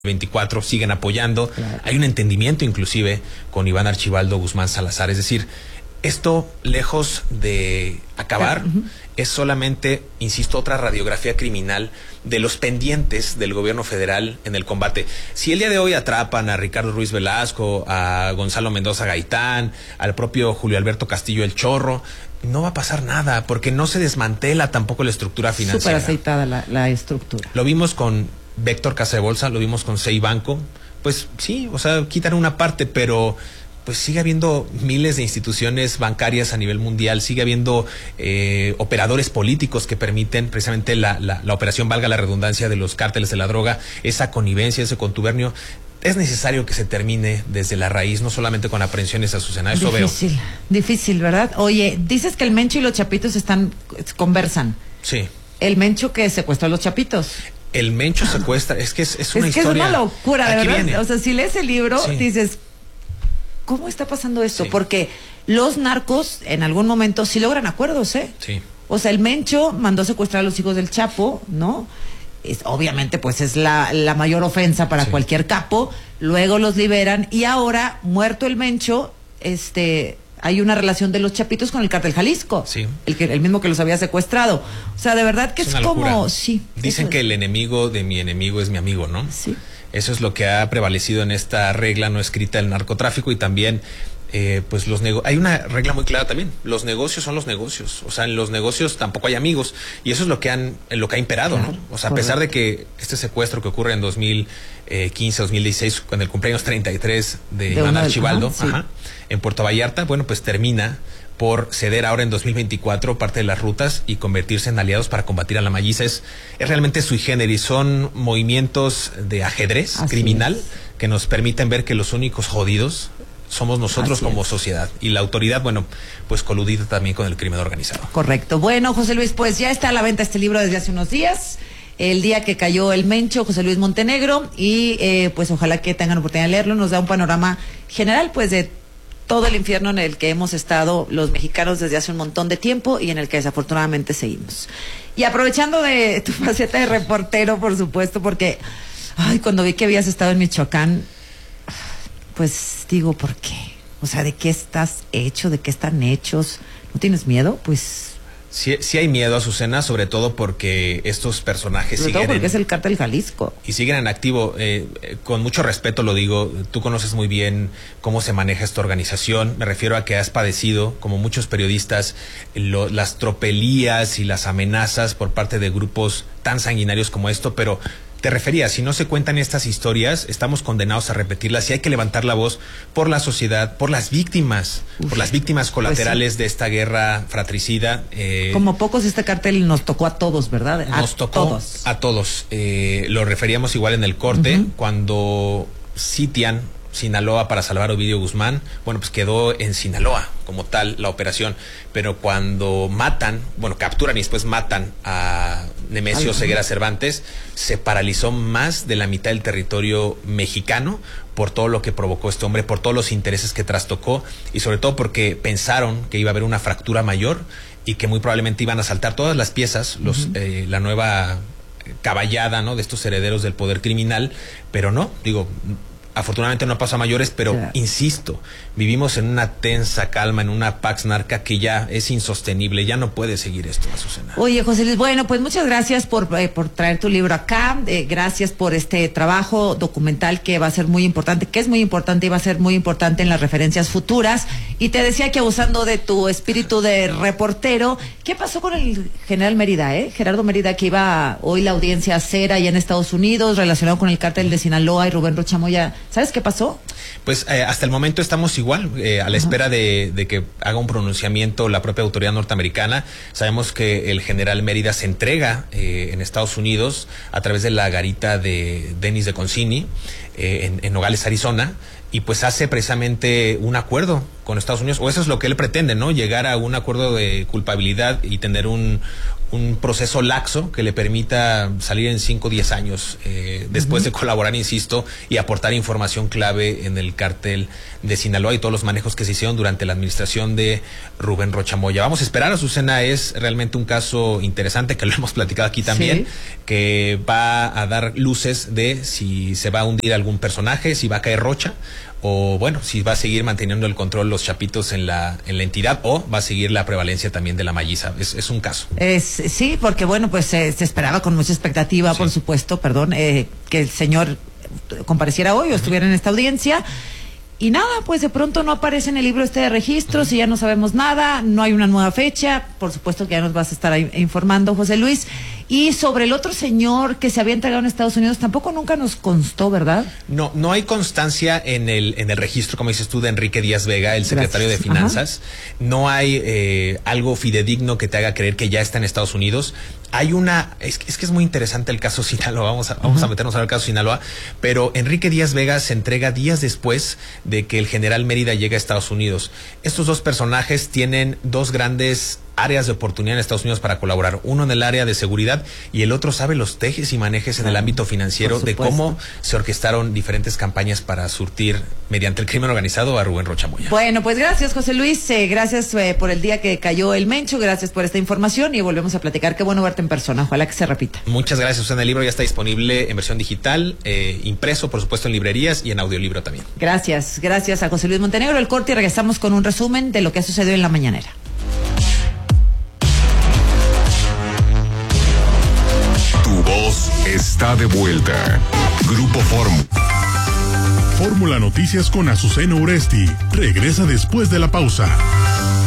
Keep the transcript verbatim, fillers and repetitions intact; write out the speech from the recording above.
veinticuatro siguen apoyando. Claro. Hay un entendimiento inclusive con Iván Archibaldo Guzmán Salazar. Es decir, esto, lejos de acabar, uh-huh. es solamente, insisto, otra radiografía criminal de los pendientes del gobierno federal en el combate. Si el día de hoy atrapan a Ricardo Ruiz Velasco, a Gonzalo Mendoza Gaitán, al propio Julio Alberto Castillo El Chorro, no va a pasar nada, porque no se desmantela tampoco la estructura financiera. Súper aceitada la, la estructura. Lo vimos con Vector Casa de Bolsa, lo vimos con Sei Banco. Pues sí, o sea, quitan una parte, pero pues sigue habiendo miles de instituciones bancarias a nivel mundial, sigue habiendo eh, operadores políticos que permiten precisamente la, la, la operación, valga la redundancia, de los cárteles de la droga, esa connivencia, ese contubernio. Es necesario que se termine desde la raíz, no solamente con aprehensiones, Azucena. Eso veo. Difícil, difícil, ¿verdad? Oye, dices que el Mencho y los Chapitos están, conversan. Sí. El Mencho que secuestró a los Chapitos. El Mencho secuestra, es que es, es una es que historia. Es una locura, de verdad. Viene. O sea, si lees el libro, sí. dices, ¿cómo está pasando esto? Sí. Porque los narcos en algún momento sí logran acuerdos, ¿eh? Sí. O sea, el Mencho mandó secuestrar a los hijos del Chapo, ¿no? Es, obviamente, pues es la, la mayor ofensa para sí. cualquier capo. Luego los liberan y ahora, muerto el Mencho, este, hay una relación de los Chapitos con el Cártel Jalisco. Sí. El, que, el mismo que los había secuestrado. O sea, de verdad que es, es como... Sí, dicen que es. El enemigo de mi enemigo es mi amigo, ¿no? Sí. Eso es lo que ha prevalecido en esta regla no escrita del narcotráfico y también... Eh, pues los nego hay una regla muy clara también, los negocios son los negocios, o sea, en los negocios tampoco hay amigos y eso es lo que han lo que ha imperado, claro, ¿no? O sea, a pesar de que este secuestro que ocurre en dos mil quince, dos mil dieciséis, con el cumpleaños treinta y tres de, de Iván Archibaldo, ajá, sí. ajá, en Puerto Vallarta, bueno, pues termina por ceder ahora en dos mil veinticuatro parte de las rutas y convertirse en aliados para combatir a la malliza. Es, es realmente sui generis, son movimientos de ajedrez Así criminal es. que nos permiten ver que los únicos jodidos somos nosotros Así como es. sociedad. Y la autoridad, bueno, pues coludida también con el crimen organizado. Correcto. Bueno, José Luis, pues ya está a la venta este libro desde hace unos días. El día que cayó el Mencho, José Luis Montenegro. Y eh, pues ojalá que tengan oportunidad de leerlo. Nos da un panorama general, pues, de todo el infierno en el que hemos estado los mexicanos desde hace un montón de tiempo y en el que desafortunadamente seguimos. Y aprovechando de tu faceta de reportero, por supuesto, porque, ay, cuando vi que habías estado en Michoacán, pues digo, ¿por qué? O sea, ¿de qué estás hecho? ¿De qué están hechos? ¿No tienes miedo? Pues... Sí, sí hay miedo, Azucena, sobre todo porque estos personajes sobre siguen... todo porque en, es el Cártel Jalisco. Y siguen en activo. Eh, eh, con mucho respeto lo digo, tú conoces muy bien cómo se maneja esta organización. Me refiero a que has padecido, como muchos periodistas, lo, las tropelías y las amenazas por parte de grupos tan sanguinarios como esto, pero... Te refería, si no se cuentan estas historias, estamos condenados a repetirlas y hay que levantar la voz por la sociedad, por las víctimas, Uf, por las víctimas colaterales pues sí. de esta guerra fratricida. Eh, Como pocos, este cartel nos tocó a todos, ¿verdad? A nos tocó todos. a todos. Eh, lo referíamos igual en el corte, uh-huh. cuando sitian Sinaloa para salvar a Ovidio Guzmán, bueno, pues quedó en Sinaloa como tal la operación, pero cuando matan, bueno, capturan y después matan a Nemesio Ay, Ceguera Cervantes, se paralizó más de la mitad del territorio mexicano por todo lo que provocó este hombre, por todos los intereses que trastocó y sobre todo porque pensaron que iba a haber una fractura mayor y que muy probablemente iban a saltar todas las piezas, los, uh-huh. eh, la nueva caballada, ¿no?, de estos herederos del poder criminal, pero no, digo... Afortunadamente no pasó a mayores, pero claro. insisto, vivimos en una tensa calma, en una pax narca que ya es insostenible, ya no puede seguir esto, Azucena. Oye, José Luis, bueno, pues muchas gracias por, eh, por traer tu libro acá, eh, gracias por este trabajo documental que va a ser muy importante, que es muy importante y va a ser muy importante en las referencias futuras. Y te decía que abusando de tu espíritu de reportero, ¿qué pasó con el general Mérida, eh? Gerardo Mérida, que iba hoy la audiencia a hacer allá en Estados Unidos, relacionado con el cártel de Sinaloa y Rubén Rocha Moya. ¿Sabes qué pasó? Pues eh, hasta el momento estamos igual, eh, a la uh-huh. espera de, de que haga un pronunciamiento la propia autoridad norteamericana. Sabemos que el general Mérida se entrega eh, en Estados Unidos a través de la garita de Denis de Concini eh, en, en Nogales, Arizona, y pues hace precisamente un acuerdo con Estados Unidos, o eso es lo que él pretende, ¿no? Llegar a un acuerdo de culpabilidad y tener un un proceso laxo que le permita salir en cinco o diez años eh, después uh-huh. de colaborar, insisto, y aportar información clave en el cártel de Sinaloa y todos los manejos que se hicieron durante la administración de Rubén Rocha Moya. Vamos a esperar, Azucena, es realmente un caso interesante que lo hemos platicado aquí también, sí. que va a dar luces de si se va a hundir algún personaje, si va a caer Rocha, o bueno, si va a seguir manteniendo el control los chapitos en la en la entidad, o va a seguir la prevalencia también de la malliza. Es, es un caso. Es, sí, porque bueno, pues eh, se esperaba con mucha expectativa, sí. por supuesto, perdón, eh, que el señor compareciera hoy o estuviera en esta audiencia. Y nada, pues de pronto no aparece en el libro este de registros y ya no sabemos nada, no hay una nueva fecha, por supuesto que ya nos vas a estar ahí informando, José Luis. Y sobre el otro señor que se había entregado en Estados Unidos, tampoco nunca nos constó, ¿verdad? No, no hay constancia en el en el registro, como dices tú, de Enrique Díaz Vega, el secretario Gracias. de Finanzas. Ajá. No hay eh, algo fidedigno que te haga creer que ya está en Estados Unidos. Hay una, es, es que es muy interesante el caso Sinaloa, vamos a, vamos uh-huh. a meternos al caso Sinaloa, pero Enrique Díaz Vega se entrega días después de que el general Mérida llega a Estados Unidos. Estos dos personajes tienen dos grandes áreas de oportunidad en Estados Unidos para colaborar, uno en el área de seguridad y el otro sabe los tejes y manejes en el ámbito financiero de cómo se orquestaron diferentes campañas para surtir mediante el crimen organizado a Rubén Rocha Moya. Bueno, pues gracias, José Luis, eh, gracias eh, por el día que cayó el Mencho, gracias por esta información y volvemos a platicar. Qué bueno verte en persona, ojalá que se repita. Muchas gracias, Susana. El libro ya está disponible en versión digital, eh, impreso, por supuesto, en librerías y en audiolibro también. Gracias, gracias a José Luis Montenegro. El corte y regresamos con un resumen de lo que ha sucedido en la mañanera. Tu voz está de vuelta. Grupo Fórmula. Fórmula Noticias con Azucena Uresti regresa después de la pausa.